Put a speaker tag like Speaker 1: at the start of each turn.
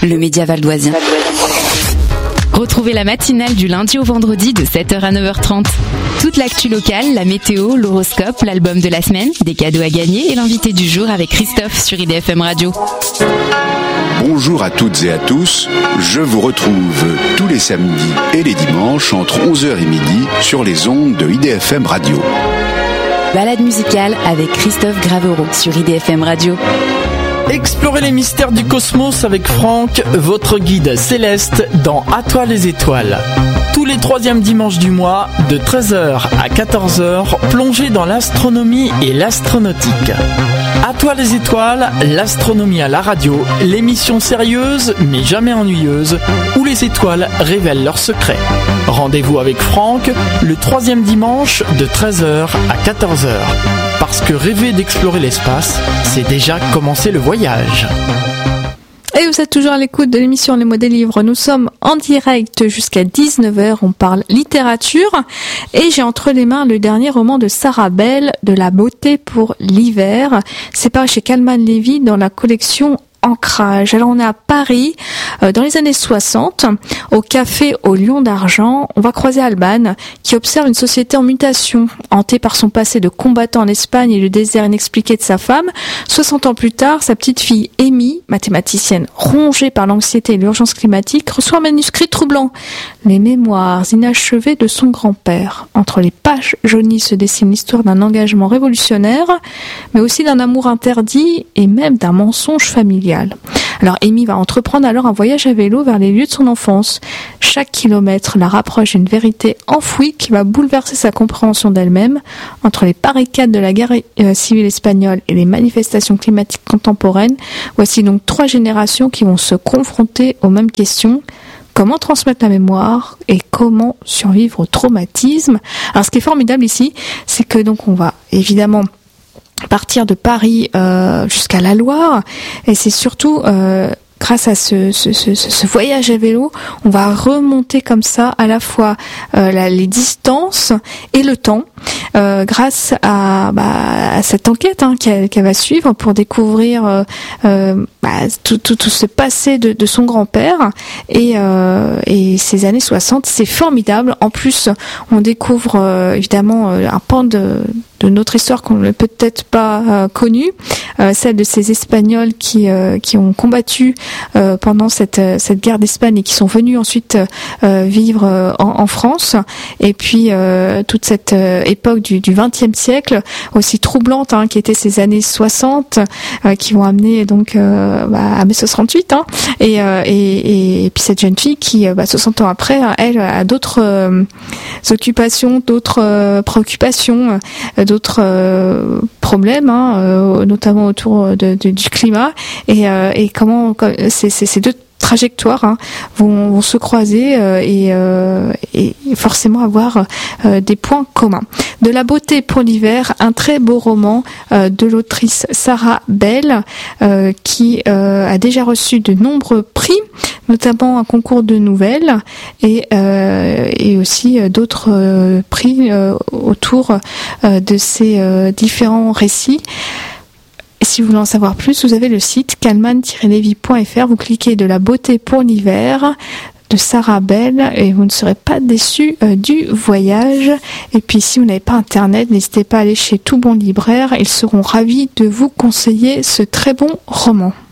Speaker 1: le média valdoisien.
Speaker 2: Retrouvez la matinale du lundi au vendredi de 7h à 9h30. Toute l'actu locale, la météo, l'horoscope, l'album de la semaine, des cadeaux à gagner et l'invité du jour avec Christophe sur IDFM Radio.
Speaker 3: Bonjour à toutes et à tous, je vous retrouve tous les samedis et les dimanches entre 11h et midi sur les ondes de IDFM Radio.
Speaker 1: Balade musicale avec Christophe Gravereau sur IDFM Radio.
Speaker 4: Explorez les mystères du cosmos avec Franck, votre guide céleste dans À toi les étoiles. Tous les troisièmes dimanches du mois, de 13h à 14h, plongez dans l'astronomie et l'astronautique. À toi les étoiles, l'astronomie à la radio, l'émission sérieuse mais jamais ennuyeuse, où les étoiles révèlent leurs secrets. Rendez-vous avec Franck, le troisième dimanche de 13h à 14h. Parce que rêver d'explorer l'espace, c'est déjà commencer le voyage.
Speaker 5: Et vous êtes toujours à l'écoute de l'émission Les mots des livres. Nous sommes en direct jusqu'à 19h. On parle littérature. Et j'ai entre les mains le dernier roman de Sarah Bell, De la beauté pour l'hiver. C'est paru chez Calman Levy dans la collection Ancrage. Alors on est à Paris dans les années 60, au café au Lion d'Argent. On va croiser Alban qui observe une société en mutation, hantée par son passé de combattant en Espagne et le désert inexpliqué de sa femme. 60 ans plus tard, sa petite fille Amy, mathématicienne rongée par l'anxiété et l'urgence climatique, reçoit un manuscrit troublant, les mémoires inachevées de son grand-père. Entre les pages jaunies se dessine l'histoire d'un engagement révolutionnaire, mais aussi d'un amour interdit et même d'un mensonge familial. Alors Amy va entreprendre alors un voyage à vélo vers les lieux de son enfance. Chaque kilomètre la rapproche d'une vérité enfouie qui va bouleverser sa compréhension d'elle-même. Entre les barricades de la guerre civile espagnole et les manifestations climatiques contemporaines, voici donc 3 générations qui vont se confronter aux mêmes questions. Comment transmettre la mémoire et comment survivre au traumatisme. Alors ce qui est formidable ici, c'est que donc on va évidemment partir de Paris jusqu'à la Loire, et c'est surtout grâce à ce voyage à vélo, on va remonter comme ça à la fois les distances et le temps, grâce à cette enquête qu'elle va suivre pour découvrir tout ce passé de son grand-père et ces années 60. C'est formidable. En plus, on découvre évidemment un pan de notre histoire qu'on n'a peut-être pas connue, celle de ces Espagnols qui ont combattu pendant cette guerre d'Espagne et qui sont venus ensuite vivre en France. Et puis toute cette époque du XXe siècle aussi troublante, qui était ces années 60, qui vont amener donc à mai 68, et puis cette jeune fille qui 60 ans après, elle a d'autres occupations, d'autres préoccupations, d'autres problèmes, notamment autour du climat, et comment ces deux trajectoires vont se croiser et forcément avoir des points communs. De la beauté pour l'hiver, un très beau roman de l'autrice Sarah Bell qui a déjà reçu de nombreux prix, notamment un concours de nouvelles et aussi d'autres prix autour de ces différents récits. Et si vous voulez en savoir plus, vous avez le site calman-levy.fr. Vous cliquez de la beauté pour l'hiver de Sarah Bell et vous ne serez pas déçus du voyage. Et puis si vous n'avez pas internet, n'hésitez pas à aller chez Tout Bon Libraire. Ils seront ravis de vous conseiller ce très bon roman.